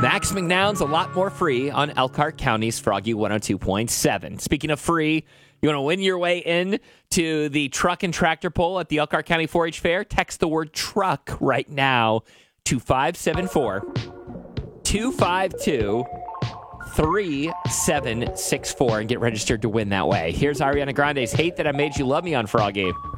Max McNown's a lot more free on Elkhart County's Froggy 102.7. Speaking of free, you want to win your way in to the truck and tractor pull at the Elkhart County 4-H Fair? Text the word truck right now to 574-252-3764 and get registered to win that way. Here's Ariana Grande's Hate That I Made You Love Me on Froggy.